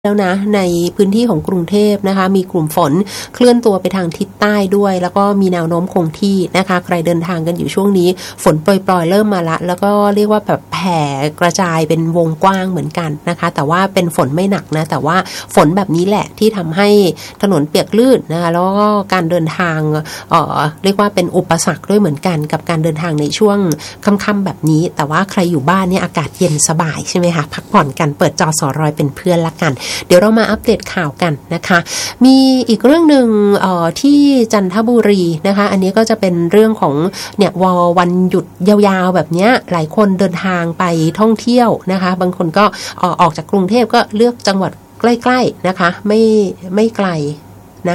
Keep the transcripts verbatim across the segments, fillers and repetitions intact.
แล้วนะในพื้นที่ของกรุงเทพนะคะมีกลุ่มฝนเคลื่อนตัวไปทางทิศใต้ด้วยแล้วก็มีแนวโน้มคงที่นะคะใครเดินทางกันอยู่ช่วงนี้ฝนปล่อยๆเริ่มมาละแล้วก็เรียกว่าแบบแผ่กระจายเป็นวงกว้างเหมือนกันนะคะแต่ว่าเป็นฝนไม่หนักนะแต่ว่าฝนแบบนี้แหละที่ทำให้ถนนเปียกลื่นนะคะแล้วก็การเดินทางเอ่อเรียกว่าเป็นอุปสรรคด้วยเหมือนกันกับการเดินทางในช่วงค่ำๆแบบนี้แต่ว่าใครอยู่บ้านเนี่ยอากาศเย็นสบายใช่ไหมคะพักผ่อนกันเปิดจอสอรอยเป็นเพื่อนละกันเดี๋ยวเรามาอัปเดตข่าวกันนะคะมีอีกเรื่องหนึ่งเอ่อที่จันทบุรีนะคะอันนี้ก็จะเป็นเรื่องของเนี่ยววันหยุดยาวๆแบบนี้หลายคนเดินทางไปท่องเที่ยวนะคะบางคนก็ออกจากกรุงเทพก็เลือกจังหวัดใกล้ๆนะคะไม่ไม่ไกลนะ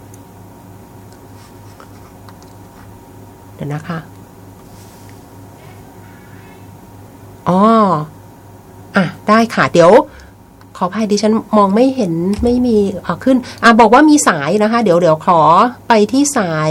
เดี๋ยวนะคะอ๋ออ่ะได้ค่ะเดี๋ยวขออภัยดิฉันมองไม่เห็นไม่มีอ่ะขึ้นอ่ะบอกว่ามีสายนะคะเดี๋ยวเดี๋ยวขอไปที่สาย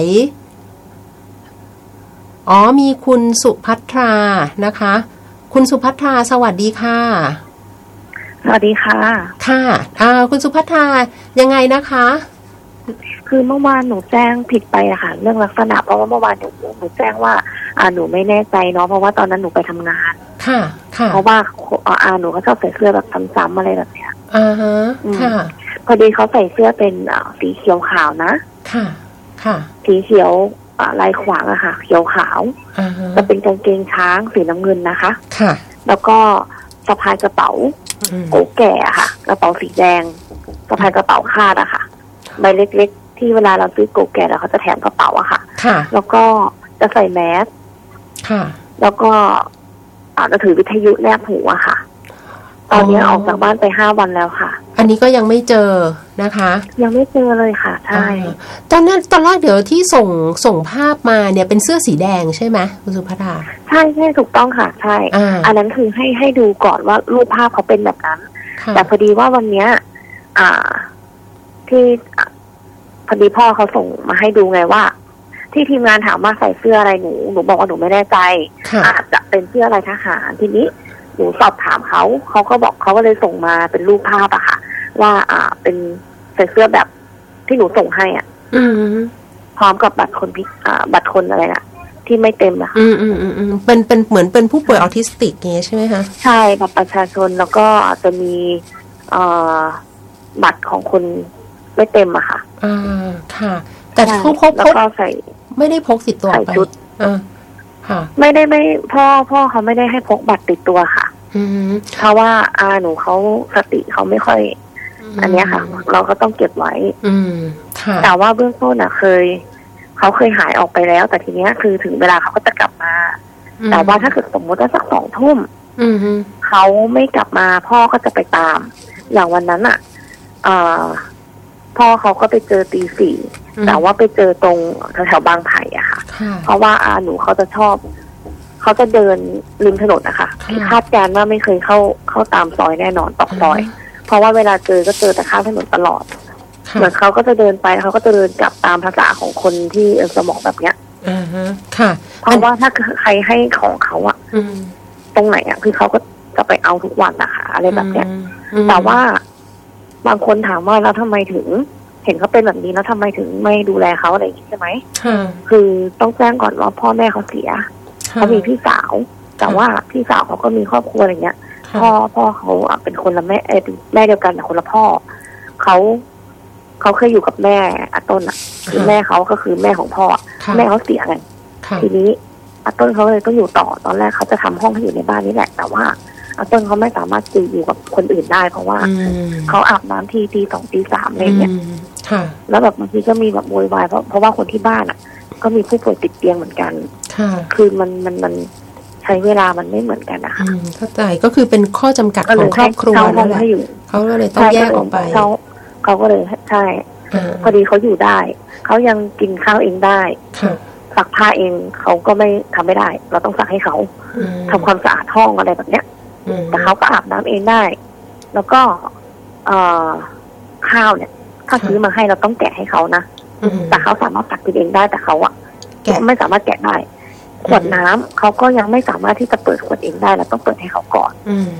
อ๋อมีคุณสุภัทรานะคะคุณสุภัทราสวัสดีค่ะสวัสดีค่ะค่ะอ่าคุณสุภัทรายังไงนะคะคือเมื่อวานหนูแจ้งผิดไปอะค่ะเรื่องลักษณะเพราะว่าเมื่อวานหนูหนูแจ้งว่าอ่าหนูไม่แน่ใจเนาะเพราะว่าตอนนั้นหนูไปทำงานค่ะค่ะเพราะว่าอ่าหนูก็ชอบใส่เสื้อแบบซ้ำๆอะไรแบบเนี้ยอ่าฮะค่ะพอดีเขาใส่เสื้อเป็นอ่าสีเขียวขาวนะค่ะค่ะสีเขียวอ่าลายขวางอะค่ะเขียวขาวอ่าฮะจะเป็นกางเกงช้างสีน้ำเงินนะคะค่ะแล้วก็สะพายกระเป๋าโกแก่ค่ะกระเป๋าสีแดงสะพายกระเป๋าคาดอะค่ะใบเล็กๆที่เวลาเราซื้อโกแก่แล้วเขาจะแถมกระเป๋าอะค่ะค่ะแล้วก็จะใส่แมสค่ะแล้วก็อาจจะถือวิทยุแนบหูอะค่ะตอนนี้ออกจากบ้านไปห้าวันแล้วค่ะอันนี้ก็ยังไม่เจอนะคะยังไม่เจอเลยค่ะใช่ตอนนั้นตอนแรกเดี๋ยวที่ส่งส่งภาพมาเนี่ยเป็นเสื้อสีแดงใช่ไหมคุณสุภัทราใช่ใช่ถูกต้องค่ะใช่อันนั้นคือให้ให้ดูก่อนว่ารูปภาพเขาเป็นแบบนั้นแต่พอดีว่าวันเนี้ยอ่าที่พอดีพ่อเขาส่งมาให้ดูไงว่าที่ทีมงานถามว่าใส่เสื้ออะไรหนูหนูบอกว่าหนูไม่แน่ใจอาจจะเป็นเสื้ออะไรทหารทีนี้หนูสอบถามเขาเขาก็บอกเขาก็เลยส่งมาเป็นรูปภาพอะค่ะว่าอ่าเป็นใส่เสื้อแบบที่หนูส่งให้อ่ะพร้อมกับบัตรคนพิอ่าบัตรคนอะไรนะที่ไม่เต็มอะอืมอืมอืมอืมเป็นเป็นเหมือนเป็นผู้ป่วยออทิสติกอย่างเงี้ยใช่ไหมคะใช่บัตรประชาชนแล้วก็อาจจะมีเอ่อบัตรของคนไม่เต็มอะค่ะอ่าค่ะแต่เขาพกแล้วก็ใส่ไม่ได้พกติดตัวไปอ่าค่ะไม่ได้ไม่พ่อพ่อเขาไม่ได้ให้พกบัตรติดตัวค่ะอืมเพราะว่าอาหนูเขาสติเขาไม่ค่อยอันเนี้ยค่ะเราก็ต้องเก็บไว้อืมค่ะแต่ว่าเบื้องต้นน่ะเคยเขาเคยหายออกไปแล้วแต่ทีเนี้ยคือถึงเวลาเขาก็จะกลับมาแต่ว่าถ้าเกิดสมมติว่าสักสองทุ่มเขาไม่กลับมาพ่อก็จะไปตามอย่างวันนั้นอ่ะอ่าพ่อเขาก็ไปเจอตีสี่แต่ว่าไปเจอตรงแถวๆบางไผ่อะค่ะเพราะว่าอาหนูเขาจะชอบเขาจะเดินริมถนนนะคะคาดการณ์ว่าไม่เคยเข้าเข้าตามซอยแน่นอนตอกซอยเพราะว่าเวลาเจอก็เจอแต่ข้ามถนนตลอดเหมือนเขาก็จะเดินไปเขาก็จะเดินกลับตามภาษาของคนที่สมองแบบเนี้ยอ่าฮะค่ะเพราะว่าถ้าใครให้ของเขาอะตรงไหนอะคือเขาก็จะไปเอาทุกวันนะคะอะไรแบบเนี้ยแต่ว่าบางคนถามว่าแล้วทำไมถึงเห็นเขาเป็นแบบนี้แล้วทำไมถึงไม่ดูแลเขาอะไรอย่างนี้ใช่ไหมคือต้องแจ้งก่อนว่าพ่อแม่เขาเสียเขามีพี่สาวแต่ว่าพี่สาวเขาก็มีครอบครัวอะไรเงี้ยพ่อพ่อเขาเป็นคนละแม่เออแม่เดียวกันแต่คนละพ่อเขาเขาเคยอยู่กับแม่อาต้นอ่ะคือแม่เขาก็คือแม่ของพ่อแม่เขาเสียไงทีนี้อาต้นเขาเลยต้องอยู่ต่อตอนแรกเขาจะทำห้องให้อยู่ในบ้านนี่แหละแต่ว่าอาต้นเขาไม่สามารถจะอยู่กับคนอื่นได้เพราะว่าเขาอาบน้ำทีตีสองตีสามอะไรเงี้ยแล้วแบบบางทีก็มีแบบโวยวายเพราะเพราะว่าคนที่บ้านอ่ะก็มีผู้ป่วยติดเตียงเหมือนกันคือมันมันมันใช้เวลามันไม่เหมือนกันนะคะเข้าใจก็คือเป็นข้อจำกัดของครอบครัวนั่นแหละเขาก็เลยต้องแยกออกไปเขาเขาก็เลยใช่พอดีเขาอยู่ได้เขายังกินข้าวเองได้ซักผ้าเองเขาก็ไม่ทำไม่ได้เราต้องซักให้เขาทำความสะอาดห้องอะไรแบบเนี้ยแต่เขาก็อาบน้ำเองได้แล้วก็เอ่อข้าวเนี่ยถ้าซื้อมาให้เราต้องแกะให้เขานะแต่เขาสามารถตักกินเองได้แต่เขาอะไม่สามารถแกะได้ขวดน้ำเขาก็ยังไม่สามารถที่จะเปิดขวดเองได้เราต้องเปิดให้เขาก่อน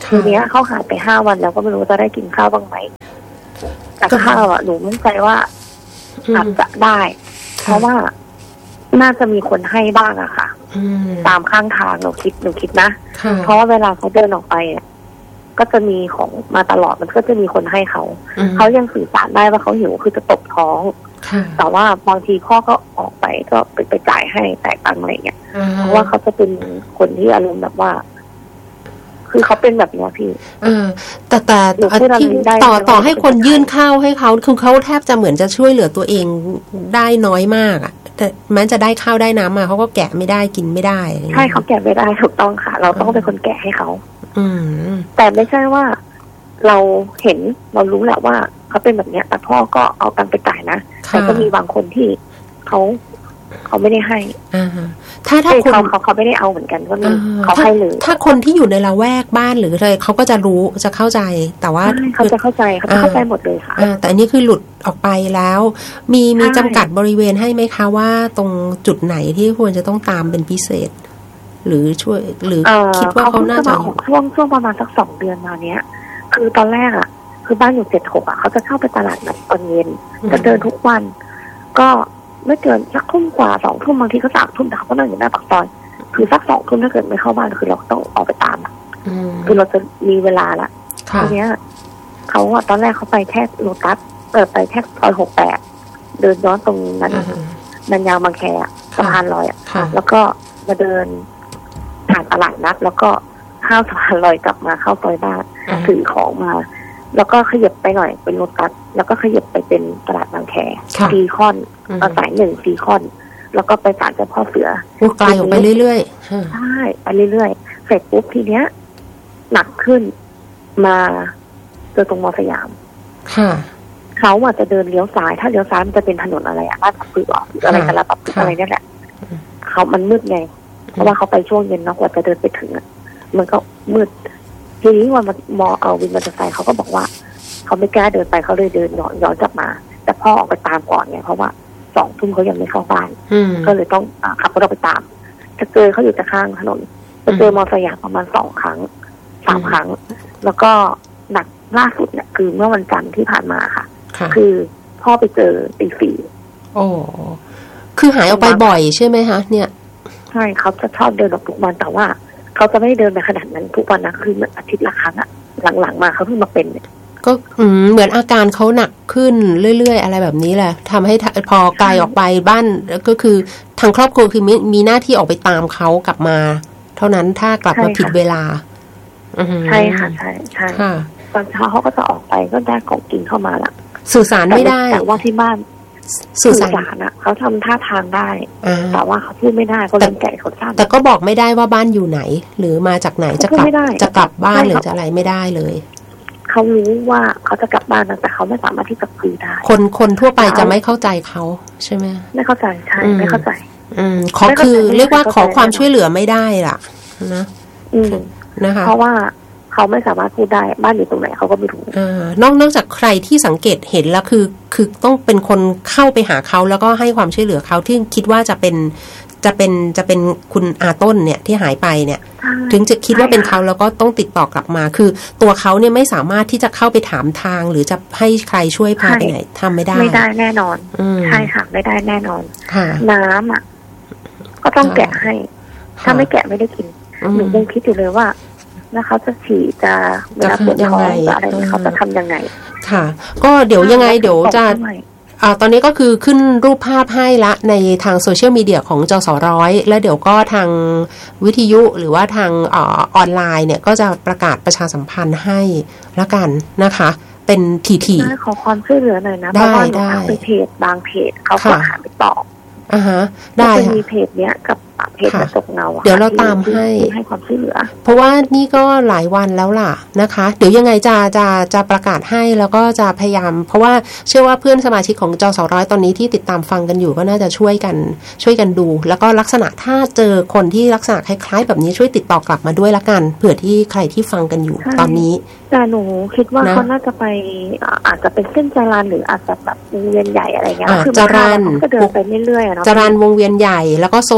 ทีเนี้ยเขาหายไปห้าวันแล้วก็ไม่รู้จะได้กินข้าวบ้างไหมแต่ข้าวอ่ะหนูมั่นใจว่าอาจจะได้เพราะว่าน่าจะมีคนให้บ้างอะค่ะตามข้างทางหนูคิดหนูคิดนะเพราะว่าเวลาเขาเดินออกไปอ่ะก็จะมีของมาตลอดมันก็จะมีคนให้เขาเขายังสื่อสารได้ว่าเขาหิวคือจะตบท้องแต่ว่าบางทีพ่อก็ออกไปก็ไปไปจ่ายให้แต่ตังอะไรเงี้ยเพราะว่าเขาจะเป็นคนที่อารมณ์แบบว่าคือเขาเป็นแบบนี้พี่เออแต่แต่ที่ต่อต่อให้คนยื่นข้าวให้เขาคือเขาแทบจะเหมือนจะช่วยเหลือตัวเองได้น้อยมากอ่ะแต่แม้จะได้ข้าวได้น้ำมาเขาก็แกะไม่ได้กินไม่ได้ใช่เขาแกะไม่ได้ถูกต้องค่ะเราต้องเป็นคนแกะให้เขาอืมแต่ไม่ใช่ว่าเราเห็นเรารู้แหละว่าเขาเป็นแบบนี้แต่พ่อก็เอาตังค์ไปจ่ายนะแต่ก็มีบางคนที่เขาเขาไม่ได้ให้อ่าถ้าถ้าคนเขาเขาเขาไม่ได้เอาเหมือนกันก็มีเขาให้เลยถ้าคนที่อยู่ในละแวกบ้านหรืออะไรเขาก็จะรู้จะเข้าใจแต่ว่าเขาจะเข้าใจเขาจะเข้าใจหมดเลยค่ะแต่อันนี้คือหลุดออกไปแล้วมีมีจำกัดบริเวณให้ไหมคะว่าตรงจุดไหนที่ควรจะต้องตามเป็นพิเศษหรือช่วยหรือคิดว่าเขาน่าจะช่วงช่วงประมาณสักสองเดือนมาเนี้ยคือตอนแรกอ่ะคือบ้านอยู่เจ็ดหกอ่ะเขาจะเข้าไปตลาดนัดตอนเย็นจะเดินทุกวันก็ไม่เกินสักทุ่มกว่าสองทุ่มบางทีก็สามทุ่มแต่เขาก็นั่งอยู่หน้าปากซอยคือสักสองทุ่มถ้าเกิดไม่เข้าบ้านคือเราต้องออกไปตามอ่ะคือเราจะมีเวลาละทีเนี้ยเขาอ่ะตอนแรกเขาไปแค่โลตัสเปิดไปแค่ซอยหกแปดเดินย้อนตรงนั้นนันยางบางแคสะพานลอยอ่ะแล้วก็มาเดินผ่านตลาดนัดแล้วก็ข้าวสะพานลอยกลับมาเข้าซอยบ้านถือของมาแล้วก็ขยับไปหน่อยเป็นโลตัสแล้วก็ขยับไปเป็นตลาดบางแคซีคอนสายหนึ่งซีคอนแล้วก็ไปศาลเจ้าพ่อเสือไกลออกไปเรื่อยๆใช่ไปเรื่อยๆเสร็จปุ๊บทีเนี้ยหนักขึ้นมาเจอตรงมอสยามค่ะเขาอาจจะเดินเลี้ยวซ้ายถ้าเลี้ยวซ้ายมันจะเป็นถนนอะไรอะลาดปับปือหรืออะไรกันละปับอะไรนี่แหละเขามันมืดไงเพราะว่าเขาไปช่วงเย็นเนาะกว่าจะเดินไปถึงอ่ะมันก็มืดทีนี้วันมอเอาวินมอเตอร์ไซค์เขาก็บอกว่าเขาไม่กล้าเดินไปเขาเลยเดินย้อนย้อนกลับมาแต่พ่อออกไปตามก่อนไงเพราะว่าสองทุ่มเขายังไม่เข้าบ้านก็เลยต้องขับรถไปตามจะเจอเขาอยู่จะข้างถนนจะเจอมอสยามประมาณสองครั้งสามครั้งแล้วก็หนักล่าสุดเนี่ยคือเมื่อวันจันทร์ที่ผ่านมาค่ะคือพ่อไปเจอตีสี่โอ้คือหายออกไปบ่อยใช่ไหมคะเนี่ยใช่เขาจะชอบเดินออกทุกวันแต่ว่าเขาจะไม่เดินไปขนาดนั้นทุกวันนะคืออาทิตย์ละครั้งอะหลังๆมาเขาเพิ่งมาเป็นเนี่ยก็เหมือนอาการเขาหนักขึ้นเรื่อยๆอะไรแบบนี้แหละทำให้พอไกลออกไปบ้านก็คือทางครอบครัวคือมีมีหน้าที่ออกไปตามเขากลับมาเท่านั้นถ้ากลับมาผิดเวลาใช่ค่ะใช่ใช่ตอนเช้าเขาก็จะออกไปก็ได้ของกินเข้ามาละสื่อสารไม่ได้แต่ว่าที่บ้านสื่อสารนะเขาทำท่าทางได้แต่ว่าเขาพูดไม่ได้เขาเลี้ยงไก่เขาสั้นแต่ก็บอกไม่ได้ว่าบ้านอยู่ไหนหรือมาจากไหนจะกลับจะกลับบ้านหรือจะอะไรไม่ได้เลยเขารู้ว่าเขาจะกลับบ้านแต่เขาไม่สามารถที่จะคุยได้คนคนทั่วไปจะไม่เข้าใจเขาใช่ไหมไม่เข้าใจใช่ไม่เข้าใจอืมขอคือเรียกว่าขอความช่วยเหลือไม่ได้ล่ะนะนะคะเพราะว่าเขาไม่สามารถพูดได้บ้านอยู่ตรงไหนเขาก็ไม่รู้อ่านอกนอกจากใครที่สังเกตเห็นแล้วคือคือต้องเป็นคนเข้าไปหาเขาแล้วก็ให้ความช่วยเหลือเขาที่คิดว่าจะเป็นจะเป็นจะเป็นคุณอาต้นเนี่ยที่หายไปเนี่ยถึงจะคิดว่าเป็นเขาแล้วก็ต้องติดต่อกลับมาคือตัวเขาเนี่ยไม่สามารถที่จะเข้าไปถามทางหรือจะให้ใครช่วยพาไปไหนทำไม่ได้ไม่ได้แน่นอนใช่ค่ะไม่ได้แน่นอนน้ำอ่ะก็ต้องแกะให้ถ้าไม่แกะไม่ได้กินหนูยังคิดอยู่เลยว่าแล้วเขาจะฉี่จะเวลาปวดท้องอะไรเขาจะทำยังไงค่ะก็เดี๋ยวยังไงเดี๋ยวจะอ่าตอนนี้ก็คือขึ้นรูปภาพให้ละในทางโซเชียลมีเดียของจสร้อยแล้วเดี๋ยวก็ทางวิทยุหรือว่าทางออนไลน์เนี่ยก็จะประกาศประชาสัมพันธ์ให้ละกันนะคะเป็นทีๆขอความช่วยเหลือหน่อยนะเพราะว่าหนูทักไปเพจบางเพจเขาก็หาไปตอบอ่าฮะได้ค่ะมีเพจเนี้ยกับเพจกระจกเงาเดี๋ยวเราตามให้ให้ความช่วยเหลือเพราะว่านี่ก็หลายวันแล้วล่ะนะคะเดี๋ยวยังไงจะจะจะประกาศให้แล้วก็จะพยายามเพราะว่าเชื่อว่าเพื่อนสมาชิกของจสร้อยตอนนี้ที่ติดตามฟังกันอยู่ก็น่าจะช่วยกันช่วยกันดูแล้วก็ลักษณะถ้าเจอคนที่ลักษณะคล้ายๆแบบนี้ช่วยติดต่อกลับมาด้วยละกันเผื่อที่ใครที่ฟังกันอยู่ตอนนี้แต่หนูคิดว่าเขาน่าจะไปอาจจะเป็นเส้นจรัญหรืออาจจะแบบวงเวียนใหญ่อะไรเงี้ยคือจรัญก็เดินไปเรื่อยๆเนาะจรัญวงเวียนใหญ่แล้วก็โซนเพชรเกษ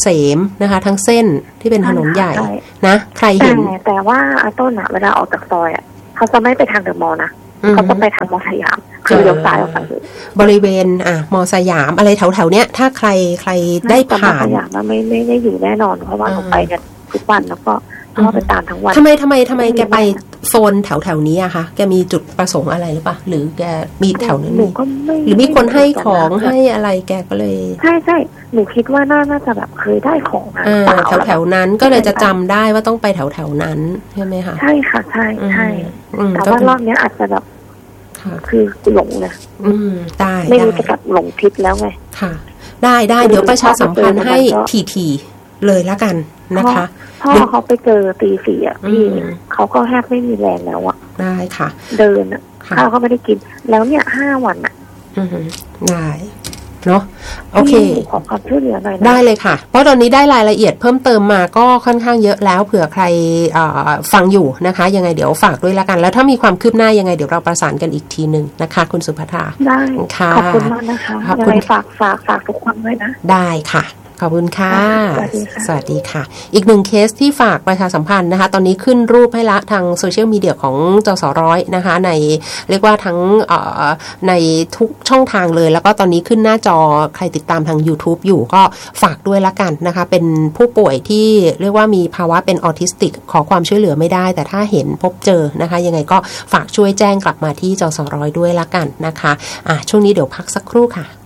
มนะคะทั้งเส้นที่เป็นถนนใหญ่นะใครเห็นแต่แต่ว่าอาต้นอะเวลาออกจากซอยอะเขาจะไม่ไปทางเดอะมอลล์นะเขาจะไปทางมอสยามคือเลี้ยวซ้ายออกไปเลยบริเวณอ่ะมอสยามอะไรแถวๆเนี้ยถ้าใครใครได้ผ่านมอสยามไม่ไม่ได้อยู่แน่นอนเพราะว่าเราไปกันทุกวันแล้วก็เข้าไปตามทั้งวันทำไมทำไมทำไมแกไปโซนแถวแถวนี้อะคะแกมีจุดประสงค์อะไรหรือเปล่าหรือแกมีแถวนั้นหรือมีคนให้ของให้อะไรแกก็เลยใช่ใช่หนูคิดว่าน่าจะแบบเคยได้ของมาแถวแถวนั้นก็เลยจะจำได้ว่าต้องไปแถวแถวนั้นใช่ไหมคะใช่ค่ะใช่ใช่แต่ว่ารอบนี้อาจจะแบบคือหลงนะอืมได้ไม่รู้จะแบบหลงทิศแล้วไงค่ะได้ได้เดี๋ยวประชาสัมพันธ์ให้ทีๆเลยละกันนะคะพ่อเขาไปเจอตีสี่อ่ะพี่เขาก็แทบไม่มีแรงแล้วอ่ะได้ค่ะเดินอ่ะข้าวก็ไม่ได้กินแล้วเนี่ยห้าวันอ่ะได้เนาะโอเคขอความช่วยเหลือหน่อยได้เลยค่ะเพราะตอนนี้ได้รายละเอียดเพิ่มเติมมาก็ค่อนข้างเยอะแล้วเผื่อใครฟังอยู่นะคะยังไงเดี๋ยวฝากด้วยละกันแล้วถ้ามีความคืบหน้ายังไงเดี๋ยวเราประสานกันอีกทีหนึ่งนะคะคุณสุภัทราได้ค่ะขอบคุณมากนะคะขอบคุณฝากฝากฝากทุกคนด้วยนะได้ค่ะขอบคุณค่ะสวัสดีค่ะอีกหนึ่งเคสที่ฝากประชาสัมพันธ์นะคะตอนนี้ขึ้นรูปให้ละทางโซเชียลมีเดียของจสร้อยนะคะในเรียกว่าทั้งในทุกช่องทางเลยแล้วก็ตอนนี้ขึ้นหน้าจอใครติดตามทาง YouTube อยู่ก็ฝากด้วยละกันนะคะเป็นผู้ป่วยที่เรียกว่ามีภาวะเป็นออทิสติกขอความช่วยเหลือไม่ได้แต่ถ้าเห็นพบเจอนะคะยังไงก็ฝากช่วยแจ้งกลับมาที่จสร้อยด้วยละกันนะคะอ่ะช่วงนี้เดี๋ยวพักสักครู่ค่ะ